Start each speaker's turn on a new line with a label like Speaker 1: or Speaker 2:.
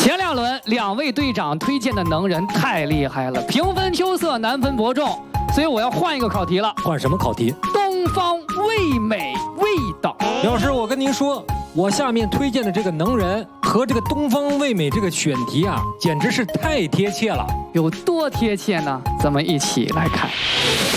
Speaker 1: 前2轮2位队长推荐的能人太厉害了，平分秋色，难分伯仲，所以我要换一个考题了。
Speaker 2: 换什么考题？
Speaker 1: 东方味美味道。
Speaker 2: 老师，我跟您说，我下面推荐的这个能人和这个东方味美这个选题啊，简直是太贴切了。
Speaker 1: 有多贴切呢？咱们一起来看。